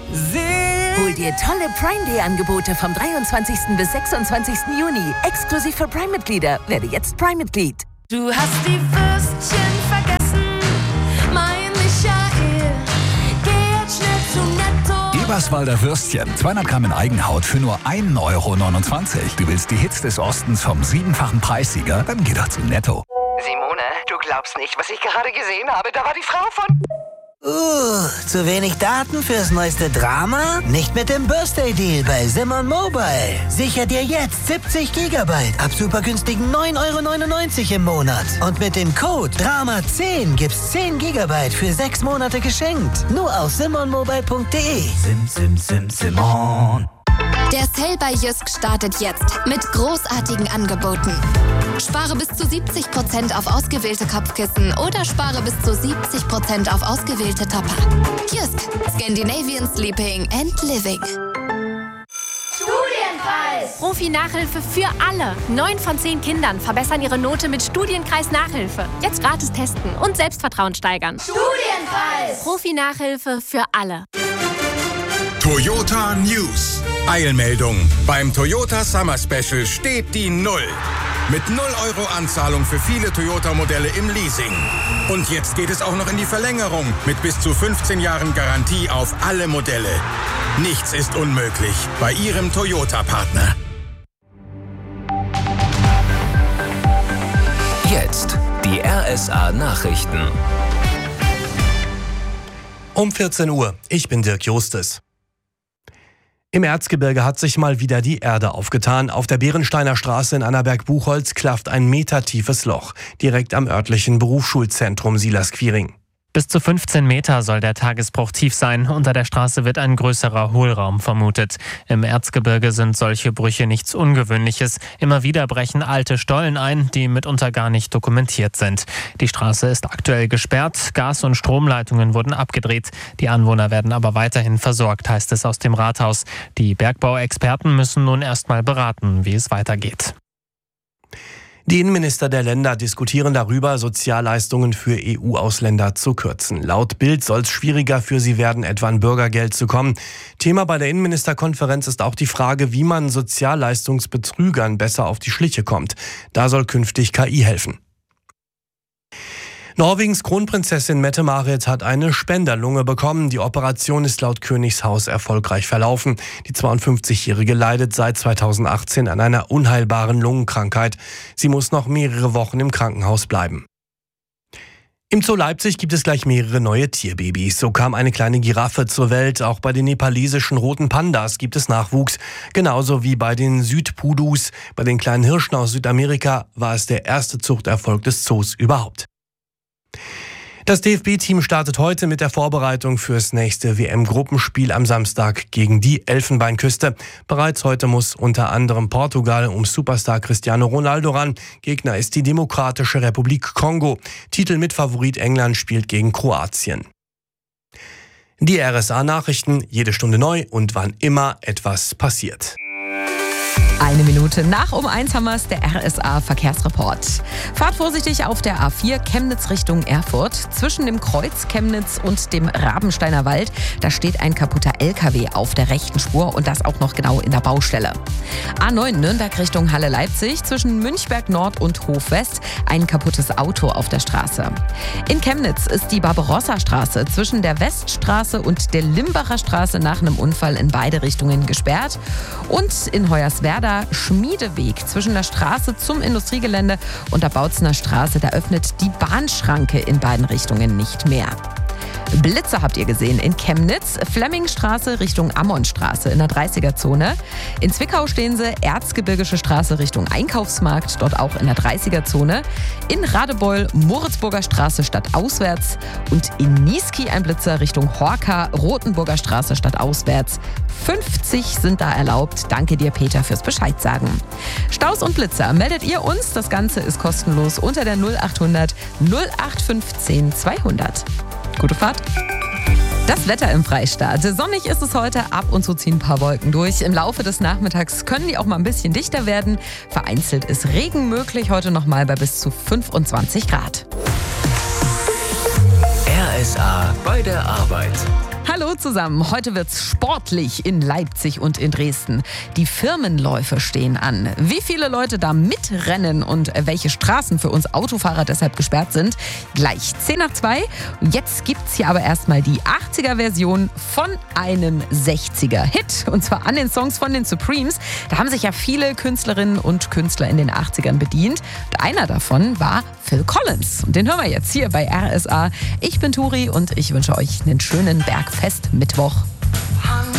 Hol dir tolle Prime-Day-Angebote vom 23. bis 26. Juni. Exklusiv für Prime-Mitglieder. Werde jetzt Prime-Mitglied. Du hast die Würstchen vergessen, mein Michael. Geh jetzt schnell zu Netto. Eberswalder Würstchen, 200 Gramm in Eigenhaut für nur 1,29 €. Du willst die Hits des Ostens vom 7-fachen Preissieger? Dann geh doch zu Netto. Simone, du glaubst nicht, was ich gerade gesehen habe. Da war die Frau von... Zu wenig Daten fürs neueste Drama? Nicht mit dem Birthday Deal bei Simon Mobile. Sicher dir jetzt 70 GB ab super günstigen 9,99 € im Monat. Und mit dem Code DRAMA10 gibt's 10 GB für 6 Monate geschenkt. Nur auf simonmobile.de. Simon. Der Sale bei Jysk startet jetzt mit großartigen Angeboten. Spare bis zu 70% auf ausgewählte Kopfkissen oder spare bis zu 70% auf ausgewählte Topper. Jysk, Scandinavian Sleeping and Living. Studienkreis! Profi-Nachhilfe für alle. 9 von 10 Kindern verbessern ihre Note mit Studienkreis-Nachhilfe. Jetzt gratis testen und Selbstvertrauen steigern. Studienkreis! Profi-Nachhilfe für alle. Toyota News. Eilmeldung. Beim Toyota Summer Special steht die 0. Mit 0 € Anzahlung für viele Toyota-Modelle im Leasing. Und jetzt geht es auch noch in die Verlängerung mit bis zu 15 Jahren Garantie auf alle Modelle. Nichts ist unmöglich bei Ihrem Toyota-Partner. Jetzt die RSA-Nachrichten. Um 14 Uhr. Ich bin Dirk Justes. Im Erzgebirge hat sich mal wieder die Erde aufgetan. Auf der Bärensteiner Straße in Annaberg-Buchholz klafft ein metertiefes Loch, direkt am örtlichen Berufsschulzentrum Silas-Quiring. Bis zu 15 Meter soll der Tagesbruch tief sein. Unter der Straße wird ein größerer Hohlraum vermutet. Im Erzgebirge sind solche Brüche nichts Ungewöhnliches. Immer wieder brechen alte Stollen ein, die mitunter gar nicht dokumentiert sind. Die Straße ist aktuell gesperrt. Gas- und Stromleitungen wurden abgedreht. Die Anwohner werden aber weiterhin versorgt, heißt es aus dem Rathaus. Die Bergbauexperten müssen nun erstmal beraten, wie es weitergeht. Die Innenminister der Länder diskutieren darüber, Sozialleistungen für EU-Ausländer zu kürzen. Laut Bild soll es schwieriger für sie werden, etwa an Bürgergeld zu kommen. Thema bei der Innenministerkonferenz ist auch die Frage, wie man Sozialleistungsbetrügern besser auf die Schliche kommt. Da soll künftig KI helfen. Norwegens Kronprinzessin Mette-Marit hat eine Spenderlunge bekommen. Die Operation ist laut Königshaus erfolgreich verlaufen. Die 52-Jährige leidet seit 2018 an einer unheilbaren Lungenkrankheit. Sie muss noch mehrere Wochen im Krankenhaus bleiben. Im Zoo Leipzig gibt es gleich mehrere neue Tierbabys. So kam eine kleine Giraffe zur Welt. Auch bei den nepalesischen roten Pandas gibt es Nachwuchs. Genauso wie bei den Südpudus. Bei den kleinen Hirschen aus Südamerika war es der erste Zuchterfolg des Zoos überhaupt. Das DFB-Team startet heute mit der Vorbereitung fürs nächste WM-Gruppenspiel am Samstag gegen die Elfenbeinküste. Bereits heute muss unter anderem Portugal um Superstar Cristiano Ronaldo ran. Gegner ist die Demokratische Republik Kongo. Titelmitfavorit England spielt gegen Kroatien. Die RSA-Nachrichten, jede Stunde neu und wann immer etwas passiert. 1 Minute nach um 1 haben wir es, der RSA-Verkehrsreport. Fahrt vorsichtig auf der A4 Chemnitz Richtung Erfurt. Zwischen dem Kreuz Chemnitz und dem Rabensteiner Wald, da steht ein kaputter LKW auf der rechten Spur und das auch noch genau in der Baustelle. A9 Nürnberg Richtung Halle-Leipzig, zwischen Münchberg Nord und Hof West, ein kaputtes Auto auf der Straße. In Chemnitz ist die Barbarossa-Straße zwischen der Weststraße und der Limbacher Straße nach einem Unfall in beide Richtungen gesperrt. Und in Hoyerswerda Schmiedeweg zwischen der Straße zum Industriegelände und der Bautzener Straße, da öffnet die Bahnschranke in beiden Richtungen nicht mehr. Blitze habt ihr gesehen in Chemnitz, Flemmingstraße Richtung Ammonstraße in der 30er-Zone. In Zwickau stehen sie, Erzgebirgische Straße Richtung Einkaufsmarkt, dort auch in der 30er-Zone. In Radebeul, Moritzburger Straße stadtauswärts und in Niesky ein Blitzer Richtung Horka, Rotenburger Straße stadtauswärts. 50 sind da erlaubt. Danke dir, Peter, fürs Bescheid sagen. Staus und Blitzer meldet ihr uns. Das Ganze ist kostenlos unter der 0800 0815 200. Gute Fahrt. Das Wetter im Freistaat. Sonnig ist es heute, ab und zu ziehen ein paar Wolken durch. Im Laufe des Nachmittags können die auch mal ein bisschen dichter werden. Vereinzelt ist Regen möglich, heute nochmal bei bis zu 25 Grad. RSA bei der Arbeit. Hallo zusammen. Heute wird's sportlich in Leipzig und in Dresden. Die Firmenläufe stehen an. Wie viele Leute da mitrennen und welche Straßen für uns Autofahrer deshalb gesperrt sind, gleich 10:02. Jetzt gibt's hier aber erstmal die 80er-Version von einem 60er-Hit. Und zwar an den Songs von den Supremes. Da haben sich ja viele Künstlerinnen und Künstler in den 80ern bedient. Und einer davon war Phil Collins. Und den hören wir jetzt hier bei RSA. Ich bin Turi und ich wünsche euch einen schönen Bergfest-Mittwoch.